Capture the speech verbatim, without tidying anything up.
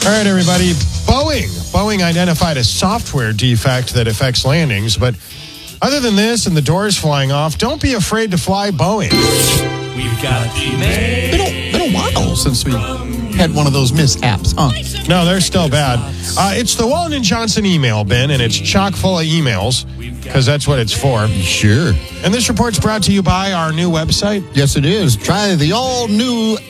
All right, everybody. Boeing. Boeing identified a software defect that affects landings. But other than this and the doors flying off, don't be afraid to fly Boeing. We've got the mail. Been a, been a while since we had one of those mishaps, huh? No, they're still bad. Uh, it's the Walton and Johnson email bin, and it's chock full of emails because that's what it's for. Sure. And this report's brought to you by our new website. Yes, it is. Try the all-new